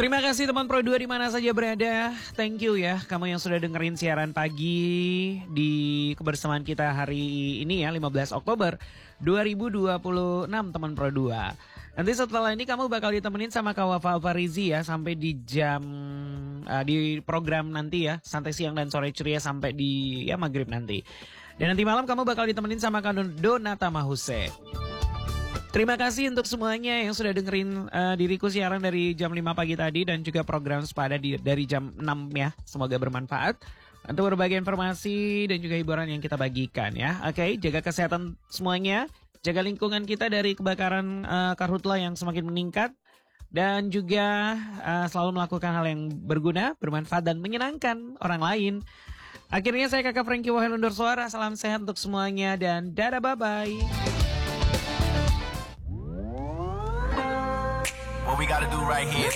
Terima kasih teman Pro 2 di mana saja berada. Thank you ya kamu yang sudah dengerin siaran pagi di kebersamaan kita hari ini ya 15 Oktober 2026 teman Pro 2. Nanti setelah ini kamu bakal ditemenin sama Kak Wafa Alfarizi ya sampai di jam di program nanti ya santai siang dan sore ceria sampai di ya maghrib nanti. Dan nanti malam kamu bakal ditemenin sama Kak Donata Mahuse. Terima kasih untuk semuanya yang sudah dengerin diriku siaran dari jam 5 pagi tadi dan juga program sepada dari jam 6 ya. Semoga bermanfaat untuk berbagai informasi dan juga hiburan yang kita bagikan ya. Oke, jaga kesehatan semuanya, jaga lingkungan kita dari kebakaran karhutla yang semakin meningkat dan juga selalu melakukan hal yang berguna, bermanfaat dan menyenangkan orang lain. Akhirnya saya Kakak Franky Wahel undur suara. Salam sehat untuk semuanya dan dadah bye-bye. What we gotta do right here.